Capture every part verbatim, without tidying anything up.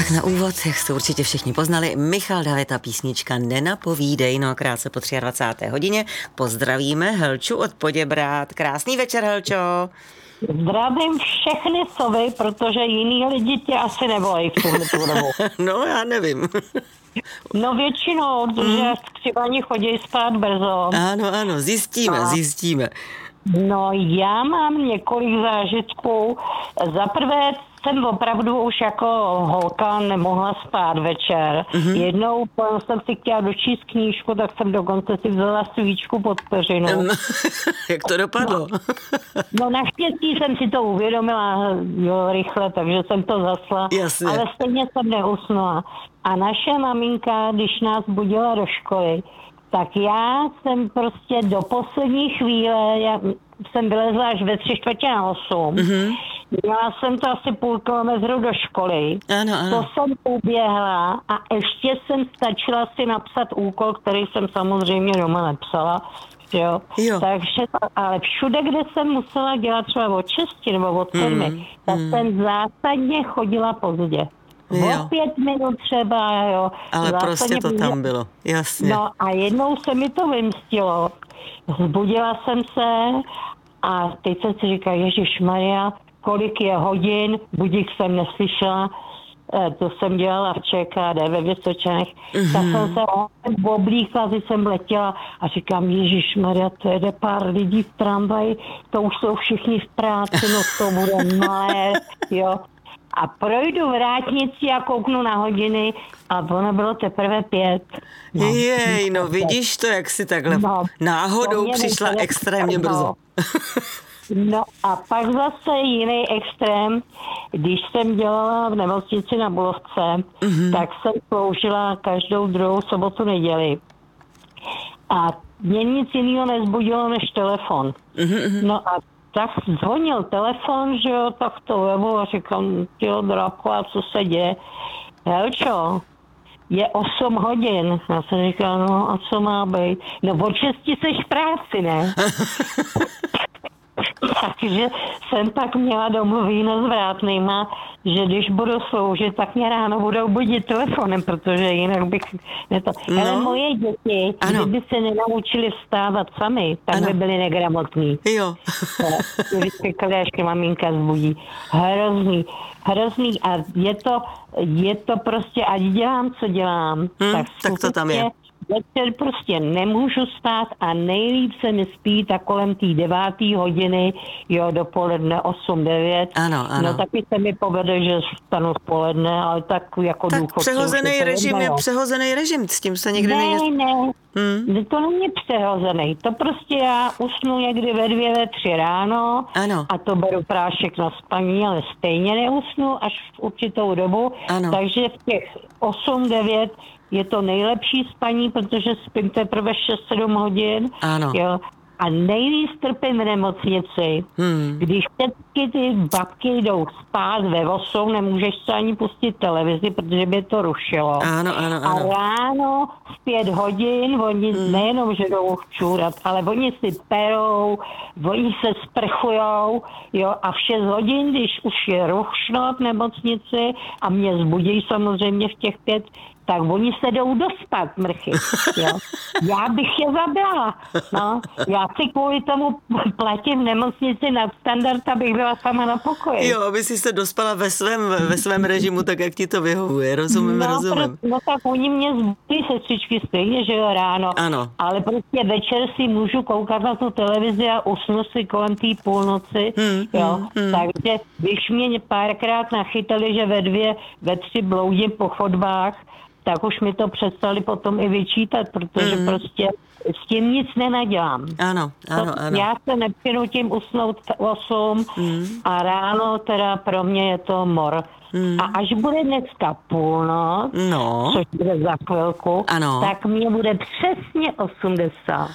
Tak na úvod, jak jste určitě všichni poznali, Michal David a písnička Nenapovídej, no krátce po dvacáté třetí hodině. Pozdravíme Helču od Poděbrad. Krásný večer, Helčo. Zdravím všechny sovy, protože jiný lidi tě asi nevolají v tuhle dobu. No, já nevím. No většinou, protože mm. třeba oni chodí spát brzo. Ano, ano, zjistíme, A... zjistíme. No, já mám několik zážitků. Za prvé jsem opravdu už jako holka nemohla spát večer. Mm-hmm. Jednou jsem si chtěla dočíst knížku, tak jsem dokonce si vzala svíčku pod peřinu. Jak to dopadlo? No, no naštěstí jsem si to uvědomila jo, rychle, takže jsem to zasla. Jasně. Ale stejně jsem neusnula. A naše maminka, když nás budila do školy, tak já jsem prostě do poslední chvíle, já jsem vylezla až ve tři čtvrtě na osm. Mm-hmm. Měla jsem to asi půl kilometru do školy. Ano, ano. To jsem uběhla a ještě jsem stačila si napsat úkol, který jsem samozřejmě doma nepsala. Jo. Jo. Takže, ale všude, kde jsem musela dělat třeba od šesti nebo od sedmi, mm, tak mm. jsem zásadně chodila pozdě. O pět minut třeba, jo. Ale prostě to pozdě. Tam bylo, jasně. No a jednou se mi to vymstilo. Zbudila jsem se a teď jsem si říkala, ježišmarja, kolik je hodin, budík jsem neslyšela, to jsem dělala v ČKD ve Vysočanech, mm-hmm. tak jsem se oblíkla, že jsem letěla a říkám, ježišmarja, to jede pár lidí v tramvaji, to už jsou všichni v práci, no to bude malé, jo. A projdu vrátnici a kouknu na hodiny a ono bylo teprve pět. No, Jej, no vidíš to, jak si takhle no, náhodou přišla extrémně brzo. No a pak zase jiný extrém, když jsem dělala v nemocnici na Bulovce, mm-hmm. tak jsem sloužila každou druhou sobotu neděli. A mě nic jiného nezbudilo než telefon. Mm-hmm. No a tak zvonil telefon, že jo, tak to webu a říkám, tyjo, Drábko, a co se děje? Helčo, je osm hodin. Já jsem říkala, no a co má být? No od šesti seš v práci, ne? Takže jsem pak měla domluvíno s vrátnýma, že když budu sloužit, tak mě ráno budou budit telefonem, protože jinak bych... Neto... No. Ale moje děti, ano. kdyby se nenaučili vstávat sami, tak ano. by byli negramotní. Jo. Když říkali, až maminka zbudí. Hrozný, hrozný. A je to, je to prostě, ať dělám, co dělám, hmm, tak, tak to tam je. Večer prostě nemůžu spát a nejlíp se mi spí tak kolem té deváté hodiny, jo, dopoledne osm devět. Ano, ano. No taky se mi povede, že stanu v poledne, ale tak jako tak důchodce. přehozený režim je přehozený režim, s tím se nikdy ne, nejde... Ne, hmm. to není přehozený, to prostě já usnu někdy ve dvě, ve tři ráno ano. a to beru prášek na spaní, ale stejně neusnu až v určitou dobu, ano. takže v těch osm devět je to nejlepší spaní, protože spím teprve šest sedm hodin. Ano. Jo. A nejvíc trpím v nemocnici, hmm. když všechny ty babky jdou spát ve osm, nemůžeš se ani pustit televizi, protože by to rušilo. Ano, ano, ano. A ráno v pět hodin, oni hmm. nejenom, že jdou čůrat, ale oni si perou, oni se sprchujou, jo, a v šest hodin, když už je rušno v nemocnici a mě zbudí samozřejmě v těch pět, tak oni se jdou dospat, mrchy. Jo. Já bych je zabrala. No. Já si kvůli tomu platím v nemocnici nad standard, abych byla sama na pokoji. Jo, aby si se dospala ve svém, ve svém režimu, tak jak ti to vyhovuje. Rozumím, no, rozumím. Pro, no tak oni mě zbudí sestřičky stejně, že jo, ráno. Ano. Ale prostě večer si můžu koukat na tu televizi a usnu si kolem té půlnoci. Hmm, jo. Hmm, Takže když mě párkrát nachytali, že ve dvě, ve tři bloudím po chodbách, tak už mi to přestali potom i vyčítat, protože mm. prostě s tím nic nenadělám. Ano, ano, ano. Já se nepřinutím usnout osm mm. a ráno teda pro mě je to mor. Mm. A až bude dneska půlnoc, no. což bude za chvilku, ano. tak mě bude přesně osmdesát.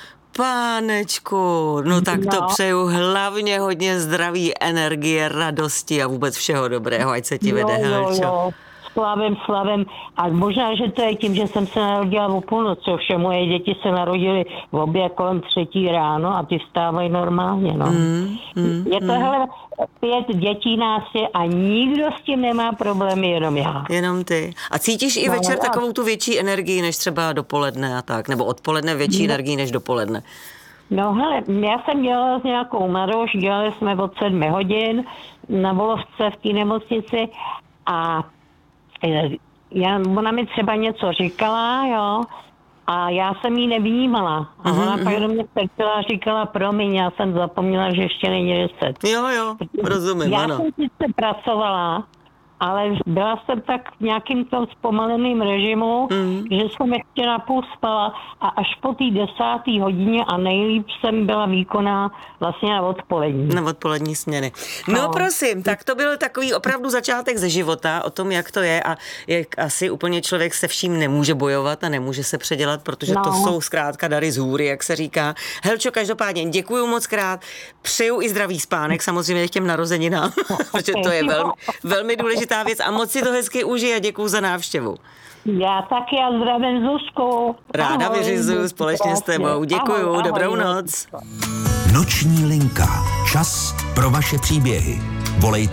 Pánečku, no tak no. to přeju hlavně hodně zdraví, energie, radosti a vůbec všeho dobrého, ať se ti vede, Helčo. slavem, slavem. A možná, že to je tím, že jsem se narodila o půlnoci, ovšem moje děti se narodily v obě kolem třetí ráno a ty vstávají normálně, no. Mm, mm, je to, mm. hele, pět dětí nás je a nikdo s tím nemá problémy, jenom já. Jenom ty. A cítíš i večer no, takovou tu větší energii, než třeba dopoledne a tak? Nebo odpoledne větší no. energii, než dopoledne? No hele, já jsem dělala s nějakou Maroš, dělali jsme od sedmi hodin na Volovce v té nemocnici a já, ona mi třeba něco říkala, jo, a já jsem jí nevnímala. A mm-hmm. ona pak do mě strčila a říkala, promiň, já jsem zapomněla, že ještě není deset. Jo, jo, rozumím, já ano. Já jsem sice pracovala, ale byla jsem tak v nějakým tom zpomaleným režimu, mm. že jsem ještě napůl spala a až po té desáté hodině a nejlíp jsem byla výkonná vlastně na odpolední. Na odpolední směny. No, no prosím, tak to byl takový opravdu začátek ze života, o tom, jak to je a jak asi úplně člověk se vším nemůže bojovat a nemůže se předělat, protože no. to jsou zkrátka dary z hůry, jak se říká. Helčo, každopádně děkuju moc krát, přeju i zdravý spánek, samozřejmě k těm narozeninám, protože to je velmi, velmi důležitá věc a moc si to hezky užij a děkuju za návštěvu. Já taky a zdravím Zuzku. Ráda vyřizuju společně s tebou. Děkuju, ahoj, dobrou ahoj. noc. Noční linka. Čas pro vaše příběhy. Volejte